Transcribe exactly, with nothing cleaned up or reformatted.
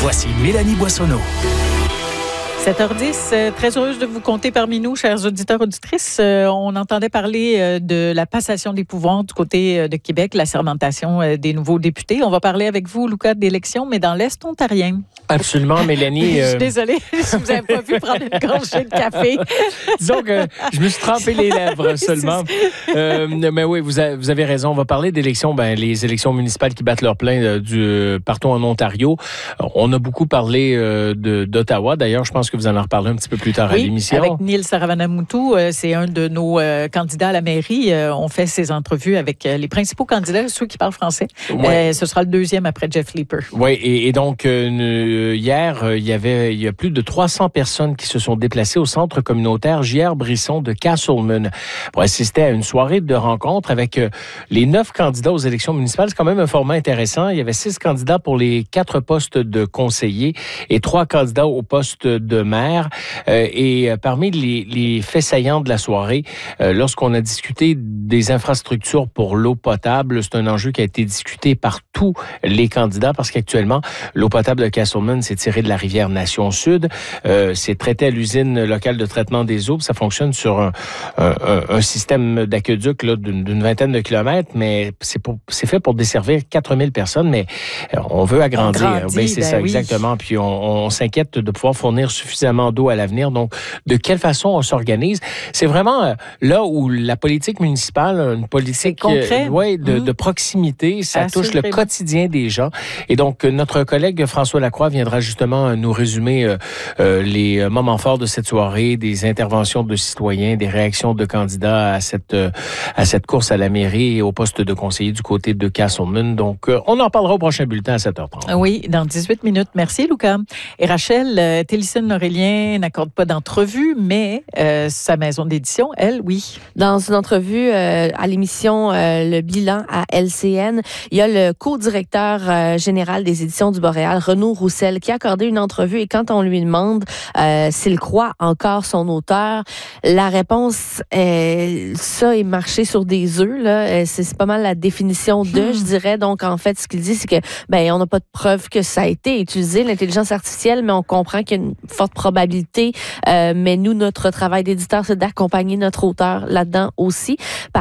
Voici Mélanie Boissonneau. sept heures dix, euh, très heureuse de vous compter parmi nous, chers auditeurs, auditrices. Euh, on entendait parler euh, de la passation des pouvoirs du côté euh, de Québec, la sermentation euh, des nouveaux députés. On va parler avec vous, Lucas, d'élections, mais dans l'Est ontarien. Absolument, Mélanie. Euh... Je suis euh... désolée si vous n'avez pas pu prendre une gorgée de café. Disons que je me suis trempé les lèvres seulement. Euh, mais oui, vous avez, vous avez raison. On va parler d'élections, ben, les élections municipales qui battent leur plein euh, du, euh, partout en Ontario. On a beaucoup parlé euh, de, d'Ottawa. D'ailleurs, je pense que vous en reparler un petit peu plus tard oui, à l'émission. Avec Neil Saravanamoutou, euh, c'est un de nos euh, candidats à la mairie. Euh, on fait ces entrevues avec euh, les principaux candidats, ceux qui parlent français. Ouais. Euh, ce sera le deuxième après Jeff Leeper. Oui, et, et donc euh, hier, euh, il y avait il y a plus de trois cents personnes qui se sont déplacées au centre communautaire J R Brisson de Castlemaine pour assister à une soirée de rencontre avec euh, les neuf candidats aux élections municipales. C'est quand même un format intéressant. Il y avait six candidats pour les quatre postes de conseillers et trois candidats au poste de maire. Euh, et euh, parmi les, les faits saillants de la soirée, euh, lorsqu'on a discuté des infrastructures pour l'eau potable, c'est un enjeu qui a été discuté par tous les candidats parce qu'actuellement, l'eau potable de Castlemaine, c'est tiré de la rivière Nation Sud. Euh, c'est traité à l'usine locale de traitement des eaux. Ça fonctionne sur un, un, un système d'aqueduc là, d'une, d'une vingtaine de kilomètres, mais c'est, pour, c'est fait pour desservir quatre mille personnes, mais on veut agrandir. On grandit, ben, c'est ben ça, oui. exactement. Puis on, on s'inquiète de pouvoir fournir suffisamment d'eau à l'avenir. Donc, de quelle façon on s'organise? C'est vraiment euh, là où la politique municipale, une politique concret. Euh, ouais, de, mmh. de proximité, ça Assurément. touche le quotidien des gens. Et donc, notre collègue François Lacroix viendra justement nous résumer euh, euh, les moments forts de cette soirée, des interventions de citoyens, des réactions de candidats à cette, euh, à cette course à la mairie et au poste de conseiller du côté de Castlemaine. Donc, euh, on en parlera au prochain bulletin à sept heures trente. Oui, dans dix-huit minutes. Merci, Lucas. Et Rachel, euh, Télésine Aurélien n'accorde pas d'entrevue, mais euh, sa maison d'édition, elle, oui. Dans une entrevue euh, à l'émission euh, Le Bilan à L C N, il y a le co-directeur euh, général des éditions du Boréal, Renaud Roussel, qui a accordé une entrevue et quand on lui demande euh, s'il croit encore son auteur, la réponse est ça est marcher sur des œufs. Là. C'est, c'est pas mal la définition de, hmm. je dirais. Donc, en fait, ce qu'il dit, c'est que ben on n'a pas de preuve que ça a été utilisé, l'intelligence artificielle, mais on comprend qu'il y a une forte probabilité. Euh, mais nous, notre travail d'éditeur, c'est d'accompagner notre auteur là-dedans aussi. Par